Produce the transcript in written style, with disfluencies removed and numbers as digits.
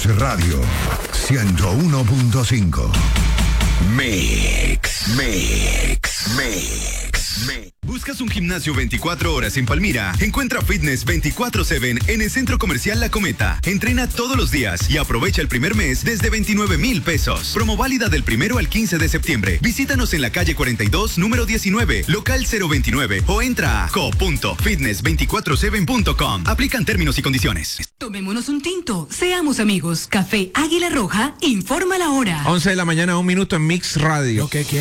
Mix Radio 101.5. Mix. ¿Buscas un gimnasio 24 horas en Palmira? Encuentra Fitness 24/7 en el Centro Comercial La Cometa. Entrena todos los días y aprovecha el primer mes desde 29,000 pesos. Promo válida del 1 al 15 de septiembre. Visítanos en la calle 42, número 19, local 029 o entra a co.fitness247.com. Aplican términos y condiciones. Tomémonos un tinto. Seamos amigos. Café Águila Roja informa la hora. 11 de la mañana, 1 minuto en Mix Radio.